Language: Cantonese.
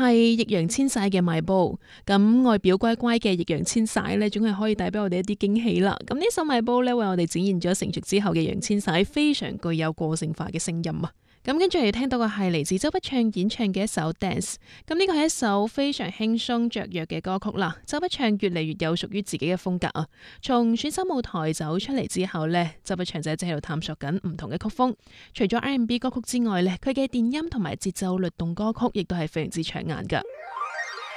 係易烊千璽嘅賣報。咁外表乖乖嘅易烊千璽呢，總係可以帶俾我哋一啲驚喜啦。咁呢首賣報呢，為我哋展現咗成熟之後嘅易烊千璽非常具有個性化嘅聲音啊！咁跟住嚟聽到嘅係嚟自周筆暢演唱嘅一首 Dance。咁呢個係一首非常輕鬆雀躍嘅歌曲啦。周筆暢越嚟越有屬於自己嘅風格啊！從選秀舞台走出嚟之後呢，周筆暢就一直喺度探索緊唔同嘅曲風。除咗 R&B 歌曲之外呢，佢嘅電音同埋節奏律動歌曲亦都係非常之搶眼噶。